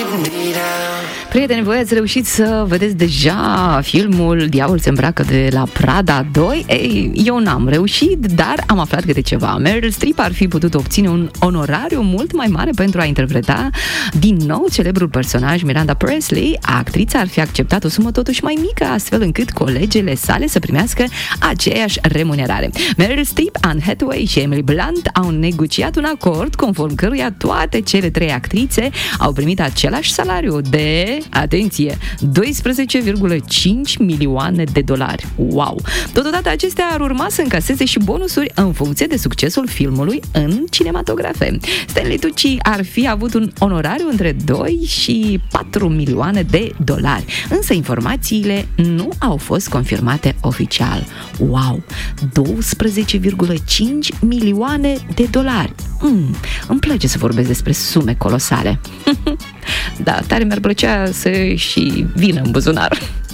Prieteni, voi ați reușit să vedeți deja filmul Diavolul se îmbracă de la Prada 2? Ei, eu n-am reușit, dar am aflat câte ceva. Meryl Streep ar fi putut obține un onorariu mult mai mare pentru a interpreta din nou celebrul personaj Miranda Presley. Actrița ar fi acceptat o sumă totuși mai mică, astfel încât colegele sale să primească aceeași remunerare. Meryl Streep, Anne Hathaway și Emily Blunt au negociat un acord conform căruia toate cele trei actrițe au primit același salariu de, atenție, 12,5 milioane de dolari. Wow! Totodată acestea ar urma să încaseze și bonusuri în funcție de succesul filmului în cinematografe. Stanley Tucci ar fi avut un onorariu între 2 și 4 milioane de dolari, însă informațiile nu au fost confirmate oficial. Wow! 12,5 milioane de dolari. Îmi place să vorbesc despre sume colosale. Da, tare mi-ar plăcea să și vină în buzunar.